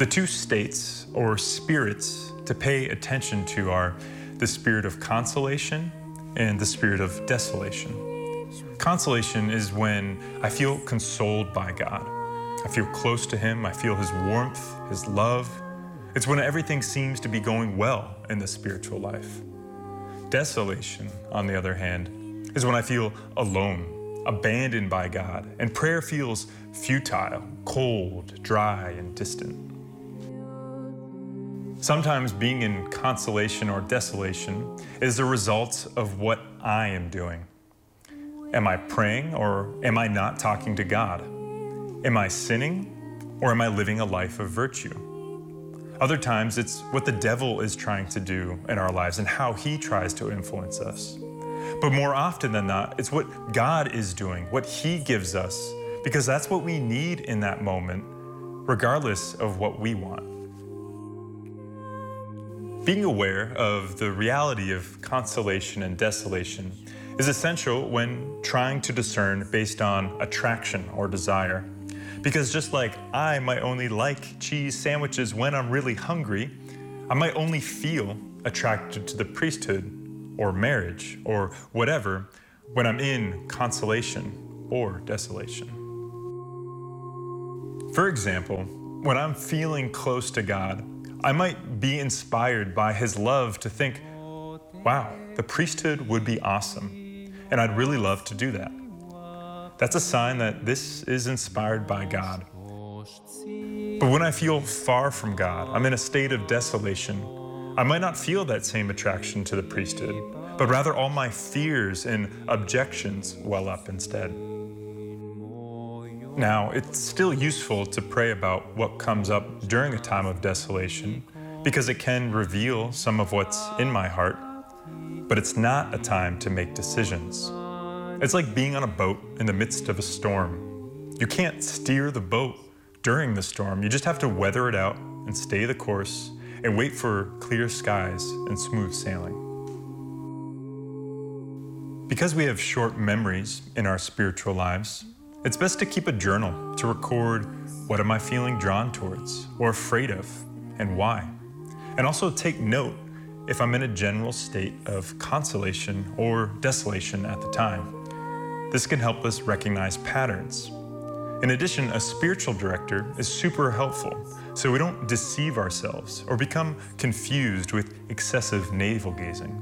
The two states or spirits to pay attention to are the spirit of consolation and the spirit of desolation. Consolation is when I feel consoled by God. I feel close to Him. I feel His warmth, His love. It's when everything seems to be going well in the spiritual life. Desolation, on the other hand, is when I feel alone, abandoned by God, and prayer feels futile, cold, dry, and distant. Sometimes being in consolation or desolation is the result of what I am doing. Am I praying or am I not talking to God? Am I sinning or am I living a life of virtue? Other times it's what the devil is trying to do in our lives and how he tries to influence us. But more often than not, it's what God is doing, what He gives us, because that's what we need in that moment, regardless of what we want. Being aware of the reality of consolation and desolation is essential when trying to discern based on attraction or desire. Because just like I might only like cheese sandwiches when I'm really hungry, I might only feel attracted to the priesthood or marriage or whatever when I'm in consolation or desolation. For example, when I'm feeling close to God, I might be inspired by His love to think, wow, the priesthood would be awesome, and I'd really love to do that. That's a sign that this is inspired by God. But when I feel far from God, I'm in a state of desolation, I might not feel that same attraction to the priesthood, but rather all my fears and objections well up instead. Now, it's still useful to pray about what comes up during a time of desolation because it can reveal some of what's in my heart, but it's not a time to make decisions. It's like being on a boat in the midst of a storm. You can't steer the boat during the storm. You just have to weather it out and stay the course and wait for clear skies and smooth sailing. Because we have short memories in our spiritual lives, it's best to keep a journal to record what am I feeling drawn towards or afraid of and why. And also take note if I'm in a general state of consolation or desolation at the time. This can help us recognize patterns. In addition, a spiritual director is super helpful so we don't deceive ourselves or become confused with excessive navel-gazing.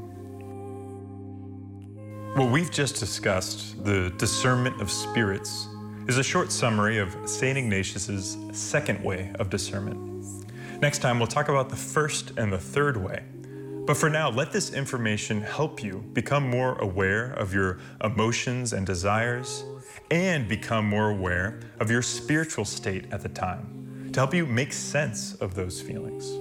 What we've just discussed, the discernment of spirits, is a short summary of St. Ignatius's second way of discernment. Next time, we'll talk about the first and the third way. But for now, let this information help you become more aware of your emotions and desires and become more aware of your spiritual state at the time to help you make sense of those feelings.